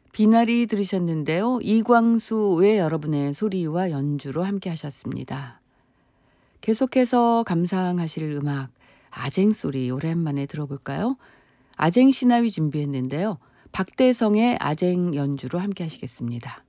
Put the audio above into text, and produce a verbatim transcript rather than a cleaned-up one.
비나리 들으셨는데요. 이광수 외 여러분의 소리와 연주로 함께 하셨습니다. 계속해서 감상하실 음악 아쟁 소리 오랜만에 들어볼까요? 아쟁 시나위 준비했는데요. 박대성의 아쟁 연주로 함께 하시겠습니다.